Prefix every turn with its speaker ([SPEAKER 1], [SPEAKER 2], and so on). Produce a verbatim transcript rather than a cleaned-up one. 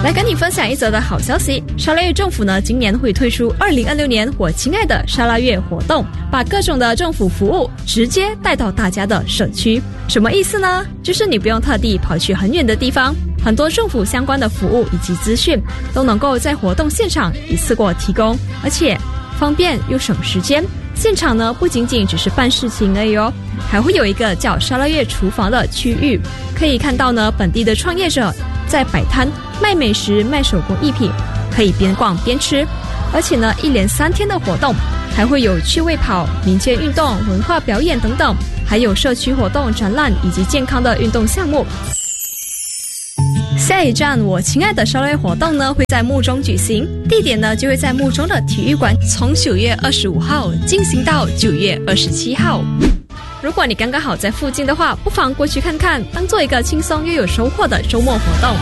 [SPEAKER 1] 来跟你分享一则的好消息，沙拉越政府呢今年会推出二零二六年我亲爱的沙拉越活动，把各种的政府服务直接带到大家的社区。什么意思呢？就是你不用特地跑去很远的地方，很多政府相关的服务以及资讯都能够在活动现场一次过提供，而且方便又省时间。现场呢不仅仅只是办事情而已哦，还会有一个叫沙拉越厨房的区域，可以看到呢本地的创业者在摆摊卖美食卖手工艺品，可以边逛边吃。而且呢一连三天的活动还会有趣味跑、民间运动、文化表演等等，还有社区活动、展览以及健康的运动项目。下一站我亲爱的沙拉越活动呢会在木中举行，地点呢就会在木中的体育馆，从九月二十五号进行到九月二十七号。如果你刚刚好在附近的话，不妨过去看看，当做一个轻松又有收获的周末活动。